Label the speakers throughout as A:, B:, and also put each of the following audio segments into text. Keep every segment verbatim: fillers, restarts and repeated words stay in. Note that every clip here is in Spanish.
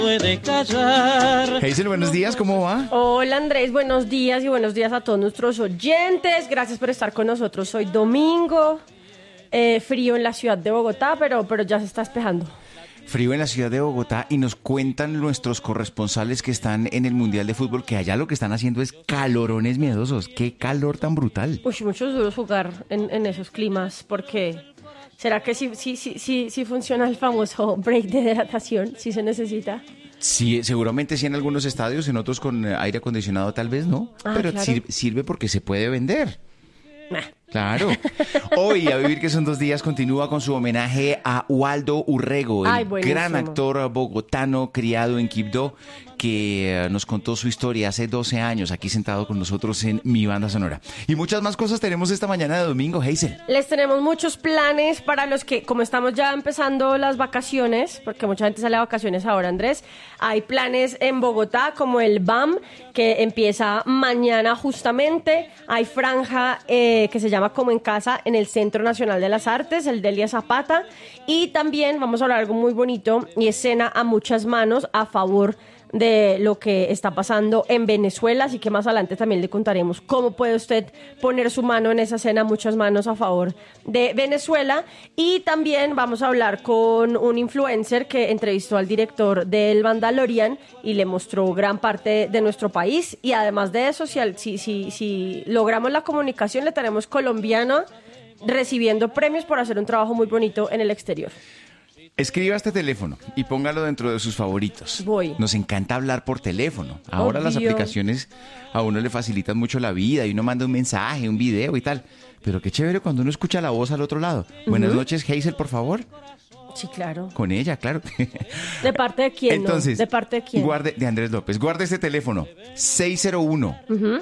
A: puede callar.
B: Hazel, buenos días, ¿cómo va?
C: Hola Andrés, buenos días y buenos días a todos nuestros oyentes. Gracias por estar con nosotros hoy domingo. Eh, frío en la ciudad de Bogotá, pero, pero ya se está despejando.
B: Frío en la ciudad de Bogotá y nos cuentan nuestros corresponsales que están en el Mundial de Fútbol que allá lo que están haciendo es calorones miedosos. ¡Qué calor tan brutal!
C: Uy, muchos duros jugar en, en esos climas porque... ¿Será que sí, sí, sí, sí, sí funciona el famoso break de hidratación? ¿Sí se necesita?
B: Sí, seguramente sí en algunos estadios, en otros con aire acondicionado tal vez no,
C: Ah,
B: pero
C: claro.
B: sirve, sirve porque se puede vender.
C: Nah.
B: Claro. Hoy, a Vivir que son dos días, continúa con su homenaje a Waldo Urrego, el
C: Ay, buenísimo.
B: gran actor bogotano criado en Quibdó, que eh, nos contó su historia hace doce años, aquí sentado con nosotros en Mi Banda Sonora. Y muchas más cosas tenemos esta mañana de domingo, Hazel.
C: Les tenemos muchos planes para los que, como estamos ya empezando las vacaciones, porque mucha gente sale de vacaciones ahora, Andrés, hay planes en Bogotá como el B A M, que empieza mañana justamente. Hay franja eh, que se llama Como en Casa en el Centro Nacional de las Artes, el Delia Zapata. Y también vamos a hablar de algo muy bonito y es Cena a Muchas Manos a favor de lo que está pasando en Venezuela, así que más adelante también le contaremos cómo puede usted poner su mano en esa cena, muchas manos a favor de Venezuela. Y también vamos a hablar con un influencer que entrevistó al director del Mandalorian y le mostró gran parte de nuestro país, y además de eso, si, al- si, si, si logramos la comunicación, le tenemos colombiana recibiendo premios por hacer un trabajo muy bonito en el exterior.
B: Escriba este teléfono y póngalo dentro de sus favoritos.
C: Voy.
B: Nos encanta hablar por teléfono. Ahora las
C: Obvio.
B: aplicaciones a uno le facilitan mucho la vida y uno manda un mensaje, un video y tal. Pero qué chévere cuando uno escucha la voz al otro lado. Buenas noches, Hazel, por favor.
C: Sí, claro.
B: Con ella, claro.
C: ¿De parte de quién? no?
B: Entonces,
C: ¿De parte de quién?
B: guarde, de Andrés López. Guarde este teléfono. seis cero uno,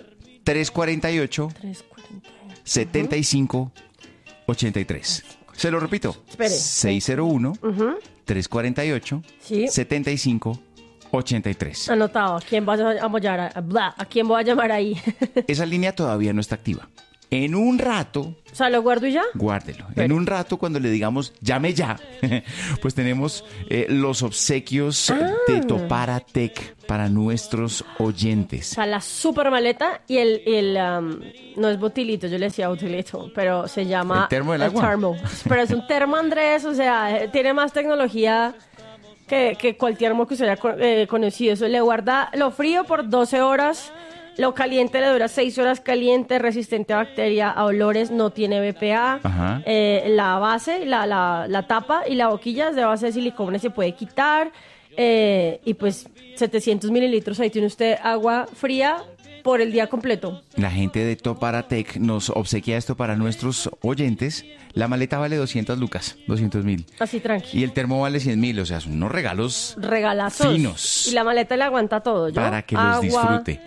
B: tres cuatro ocho,
C: tres cuarenta.
B: siete cinco ocho tres. Se lo repito.
C: Espere.
B: seis cero uno, tres cuatro ocho,
C: Sí.
B: siete cinco ocho tres.
C: Anotado. ¿A quién vas a llamar? A, bla, ¿a quién voy a llamar ahí?
B: Esa línea todavía no está activa. En un rato,
C: O sea, ¿lo guardo y ya?
B: guárdelo. En
C: Pero-
B: un rato, cuando le digamos llame ya, pues tenemos eh, los obsequios
C: Ah.
B: de Topara Tech para nuestros
C: O
B: oyentes.
C: sea, la super maleta y el, el um, no es botilito, yo le decía botilito, pero se llama...
B: ¿El termo del agua?
C: termo. Pero es un termo, Andrés, o sea, eh, tiene más tecnología que, que cualquier termo que usted haya co- eh, conocido. Eso le guarda lo frío por doce horas, lo caliente le dura seis horas caliente, resistente a bacteria, a olores, no tiene B P A.
B: Ajá.
C: Eh, la base, la, la, la tapa y la boquilla es de base de silicona, se puede quitar. Eh, y pues setecientos mililitros, ahí tiene usted agua fría por el día completo.
B: La gente de Topara Tech nos obsequia esto para nuestros oyentes. La maleta vale doscientas lucas, doscientos mil.
C: Así tranqui.
B: Y el termo vale cien mil, o sea, son unos regalos
C: Regalazos.
B: finos.
C: Y la maleta le aguanta todo, ¿yo?
B: para que los
C: Agua,
B: disfrute.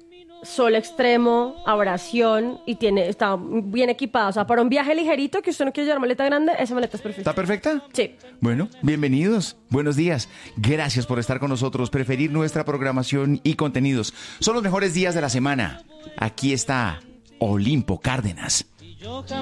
C: sol extremo, abrasión, y tiene, está bien equipada. O sea, para un viaje ligerito que usted no quiere llevar maleta grande, esa maleta es perfecta.
B: ¿Está perfecta?
C: Sí.
B: Bueno, bienvenidos, buenos días. Gracias por estar con nosotros, preferir nuestra programación y contenidos. Son los mejores días de la semana. Aquí está Olimpo Cárdenas.